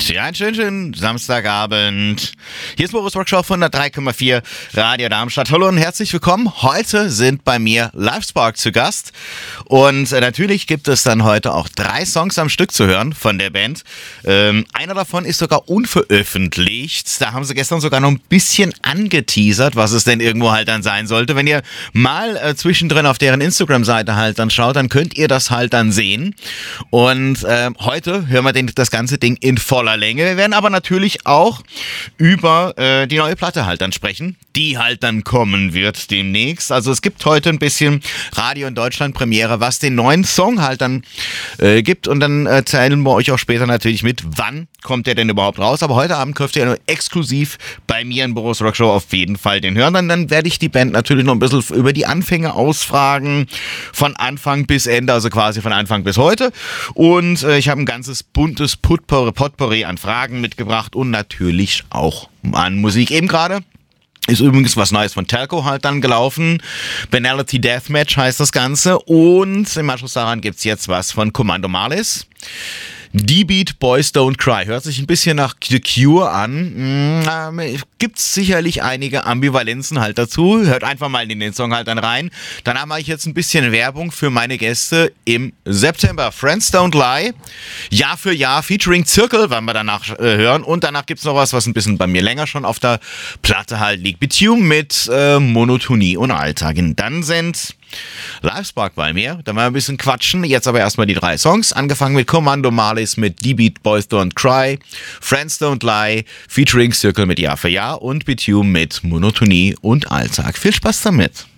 Ja, einen schönen Samstagabend. Hier ist Boris Rockshow von der 3,4 Radio Darmstadt. Hallo und herzlich willkommen. Heute sind bei mir Livespark zu Gast. Und natürlich gibt es dann heute auch 3 Songs am Stück zu hören von der Band. Einer davon ist sogar unveröffentlicht. Da haben sie gestern sogar noch ein bisschen angeteasert, was es denn irgendwo halt dann sein sollte. Wenn ihr mal zwischendrin auf deren Instagram-Seite halt dann schaut, dann könnt ihr das halt dann sehen. Und heute hören wir das ganze Ding in voller Länge. Wir werden aber natürlich auch über die neue Platte halt dann sprechen, die halt dann kommen wird demnächst. Also es gibt heute ein bisschen Radio in Deutschland Premiere, was den neuen Song halt dann gibt, und dann erzählen wir euch auch später natürlich mit, wann kommt der denn überhaupt raus. Aber heute Abend könnt ihr exklusiv bei mir in Boris Rockshow auf jeden Fall den hören. Dann werde ich die Band natürlich noch ein bisschen über die Anfänge ausfragen, von Anfang bis Ende, also quasi von Anfang bis heute. Und ich habe ein ganzes buntes Potpourri an Fragen mitgebracht und natürlich auch an Musik. Eben gerade ist übrigens was Neues von Telco halt dann gelaufen. Banality Deathmatch heißt das Ganze. Und im Anschluss daran gibt's jetzt was von Commando Malice. D-Beat, Boys Don't Cry. Hört sich ein bisschen nach The Cure an. Gibt's sicherlich einige Ambivalenzen halt dazu. Hört einfach mal in den Song halt dann rein. Danach mache ich jetzt ein bisschen Werbung für meine Gäste im September. Friends Don't Lie. Jahr für Jahr featuring Zirkel, werden wir danach hören. Und danach gibt's noch was ein bisschen bei mir länger schon auf der Platte halt liegt. Bitume mit Monotonie und Alltag. Und dann sind Livespark bei mir, da mal ein bisschen quatschen. Jetzt aber erstmal die 3 Songs. Angefangen mit Commando Malice mit D-Beat, Boys Don't Cry, Friends Don't Lie, featuring Circle mit Jahr für Jahr und Bitume mit Monotonie und Alltag. Viel Spaß damit.